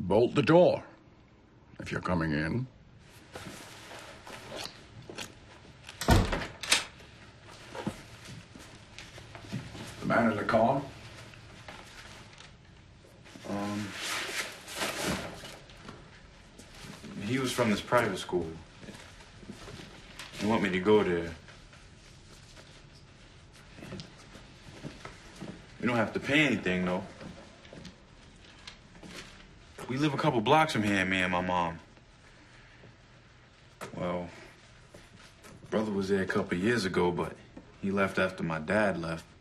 Bolt the door if you're coming in. The man in the car? He was from this private school. He want me to go there. We don't have to pay anything, though. We live a couple blocks from here, me and my mom. Well, brother was there a couple years ago, but he left after my dad left.